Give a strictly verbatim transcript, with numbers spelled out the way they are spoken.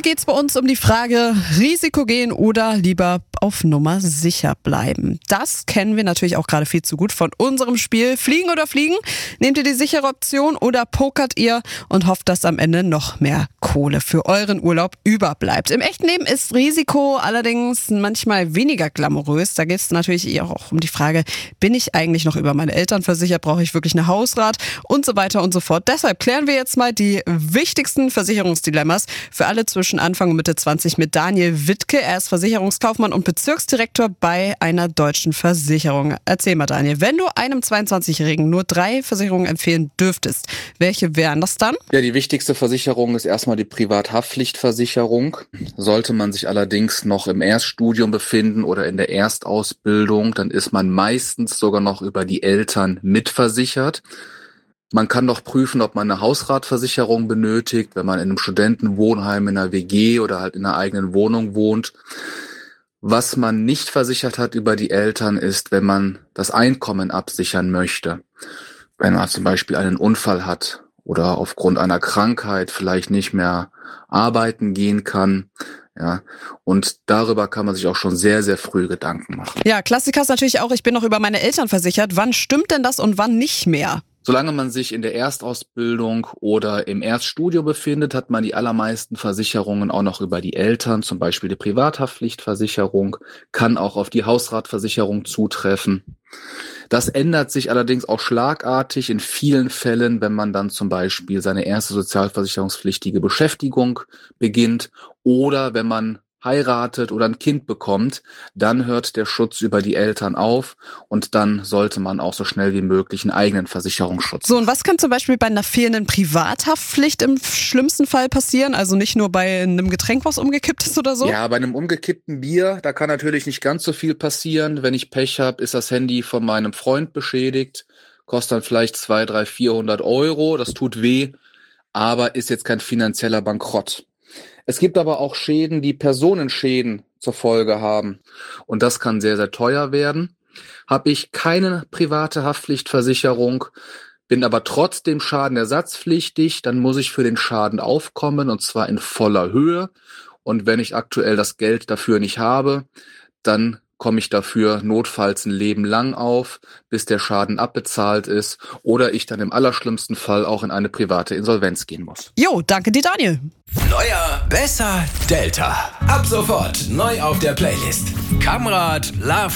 geht's bei uns um die Frage, Risiko gehen oder lieber auf Nummer sicher bleiben. Das kennen wir natürlich auch gerade viel zu gut von unserem Spiel Fliegen oder Fliegen. Nehmt ihr die sichere Option oder pokert ihr und hofft, dass am Ende noch mehr Kohle für euren Urlaub überbleibt. Im echten Leben ist Risiko allerdings manchmal weniger glamourös. Da geht es natürlich eher auch um die Frage, bin ich eigentlich noch über meine Eltern versichert? Brauche ich wirklich eine Hausrat? Und so weiter und so fort. Deshalb klären wir jetzt mal die wichtigsten Versicherungsdilemmas für alle zwischen Anfang und Mitte zwanzig mit Daniel Wittke. Er ist Versicherungskaufmann und Bezirksdirektor bei einer deutschen Versicherung. Erzähl mal, Daniel, wenn du einem zweiundzwanzigjährigen nur drei Versicherungen empfehlen dürftest, welche wären das dann? Ja, die wichtigste Versicherung ist erstmal die Privathaftpflichtversicherung. Sollte man sich allerdings noch im Erststudium befinden oder in der Erstausbildung, dann ist man meistens sogar noch über die Eltern mitversichert. Man kann noch prüfen, ob man eine Hausratversicherung benötigt, wenn man in einem Studentenwohnheim, in einer W G oder halt in einer eigenen Wohnung wohnt. Was man nicht versichert hat über die Eltern ist, wenn man das Einkommen absichern möchte. Wenn man zum Beispiel einen Unfall hat oder aufgrund einer Krankheit vielleicht nicht mehr arbeiten gehen kann. Ja, und darüber kann man sich auch schon sehr, sehr früh Gedanken machen. Ja, Klassiker ist natürlich auch, ich bin noch über meine Eltern versichert. Wann stimmt denn das und wann nicht mehr? Solange man sich in der Erstausbildung oder im Erststudium befindet, hat man die allermeisten Versicherungen auch noch über die Eltern, zum Beispiel die Privathaftpflichtversicherung, kann auch auf die Hausratversicherung zutreffen. Das ändert sich allerdings auch schlagartig in vielen Fällen, wenn man dann zum Beispiel seine erste sozialversicherungspflichtige Beschäftigung beginnt oder wenn man heiratet oder ein Kind bekommt, dann hört der Schutz über die Eltern auf und dann sollte man auch so schnell wie möglich einen eigenen Versicherungsschutz. So, und was kann zum Beispiel bei einer fehlenden Privathaftpflicht im schlimmsten Fall passieren? Also nicht nur bei einem Getränk, was umgekippt ist oder so? Ja, bei einem umgekippten Bier, da kann natürlich nicht ganz so viel passieren. Wenn ich Pech habe, ist das Handy von meinem Freund beschädigt, kostet dann vielleicht zweihundert, dreihundert, vierhundert Euro, das tut weh, aber ist jetzt kein finanzieller Bankrott. Es gibt aber auch Schäden, die Personenschäden zur Folge haben. Und das kann sehr, sehr teuer werden. Habe ich keine private Haftpflichtversicherung, bin aber trotzdem schadenersatzpflichtig, dann muss ich für den Schaden aufkommen und zwar in voller Höhe. Und wenn ich aktuell das Geld dafür nicht habe, dann komme ich dafür notfalls ein Leben lang auf, bis der Schaden abbezahlt ist oder ich dann im allerschlimmsten Fall auch in eine private Insolvenz gehen muss. Jo, danke dir, Daniel. Neuer, besser, Delta. Ab sofort neu auf der Playlist. Kamrad Love